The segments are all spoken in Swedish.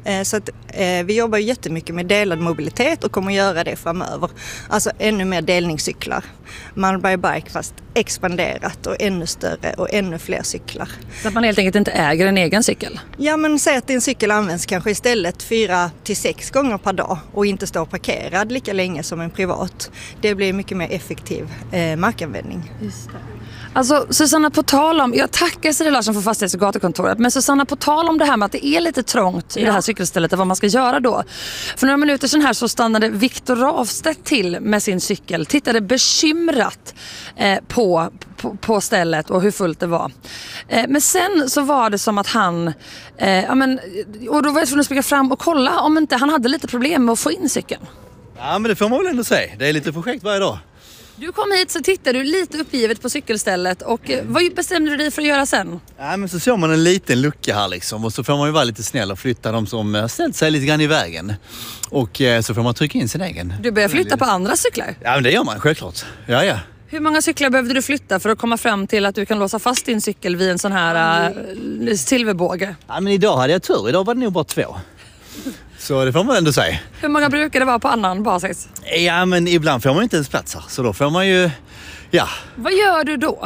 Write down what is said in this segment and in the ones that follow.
Så att, vi jobbar jättemycket med delad mobilitet och kommer göra det framöver. Alltså ännu mer delningscyklar. Man by bike fast expanderat och ännu större och ännu fler cyklar. Så att man helt enkelt inte äger en egen cykel? Ja, men säg att din cykel används kanske istället 4 till 6 gånger per dag och inte står parkerad lika länge som en privat. Det blir mycket mer effektiv markanvändning. Just det. Alltså Susanna, på tal om, jag tackar Siri Larsson för fastighets- och gatukontoret, men Susanna, på tal om det här med att det är lite trångt i det här cykelstället och vad man ska göra då. För några minuter sedan här så stannade Viktor Rafstedt till med sin cykel, tittade bekymrat på stället och hur fullt det var. Men sen så var det som att han, och då var jag tvungen att springa fram och kolla om inte han hade lite problem med att få in cykeln. Ja, men det får man väl ändå säga. Det är lite projekt varje dag. Du kom hit så tittade du lite uppgivet på cykelstället och vad bestämde du dig för att göra sen? Ja, men så såg man en liten lucka här liksom och så får man ju vara lite snäll och flytta de som har ställt sig lite grann i vägen. Och så får man trycka in sin egen. Du börjar flytta på andra cyklar? Ja, men det gör man självklart. Ja. Hur många cyklar behövde du flytta för att komma fram till att du kan låsa fast din cykel vid en sån här silverbåge? Ja, men idag hade jag tur. Idag var det nog bara 2. Så det får man ändå säga. Hur många brukar det vara på annan basis? Ja, men ibland får man inte ens plats här. Så då får man ju, ja. Vad gör du då?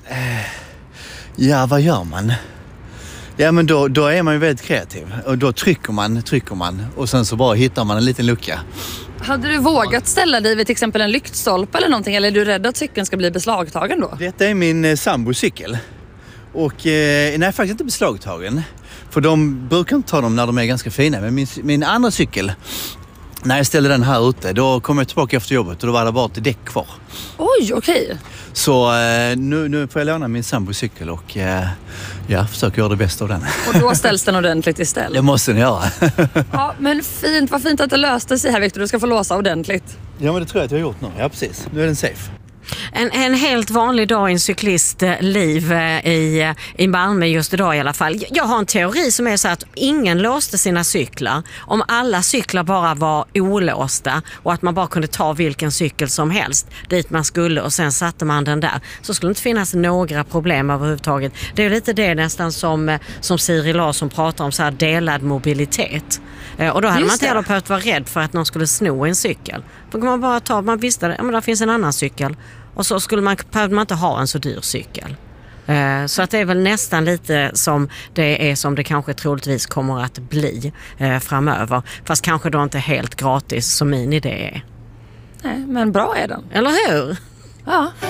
Ja, vad gör man? Ja, men då är man ju väldigt kreativ. Och då trycker man. Och sen så bara hittar man en liten lucka. Hade du vågat ställa dig vid till exempel en lyktstolpe eller någonting? Eller är du rädd att cykeln ska bli beslagtagen då? Detta är min sambocykel. Och nej, faktiskt inte beslagtagen. För de brukar inte ta dem när de är ganska fina. Men min andra cykel, när jag ställde den här ute, då kom jag tillbaka efter jobbet och då var det bara ett däck kvar. Oj, okej. Så nu får jag låna min sambocykel och försöka göra det bästa av den. Och då ställs den ordentligt istället? Det måste ni göra. Ja, men fint. Vad fint att det löste sig här, Viktor. Du ska få låsa ordentligt. Ja, men det tror jag att jag har gjort nu. Ja, precis. Nu är den safe. En helt vanlig dag i en cyklistliv i Malmö just idag i alla fall. Jag har en teori som är så att ingen låste sina cyklar. Om alla cyklar bara var olåsta och att man bara kunde ta vilken cykel som helst dit man skulle och sen satte man den där, så skulle det inte finnas några problem överhuvudtaget. Det är lite det nästan som Siri Larsson pratar om, så här delad mobilitet. Och då hade man inte heller behövt vara rädd för att någon skulle sno en cykel. Då kan man bara man visste det, men där finns en annan cykel. Och så behövde man inte ha en så dyr cykel. Så att det är väl nästan lite som det kanske troligtvis kommer att bli framöver. Fast kanske då inte helt gratis som min idé är. Nej, men bra är den. Eller hur? Ja.